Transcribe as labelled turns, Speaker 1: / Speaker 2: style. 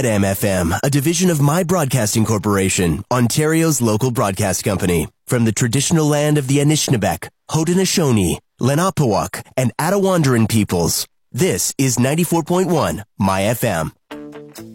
Speaker 1: MFM, a division of My Broadcasting Corporation, Ontario's local broadcast company. From the traditional land of the Anishinaabeg, Haudenosaunee, Lenapehouk, and Attawandaron peoples, this is 94.1 My FM.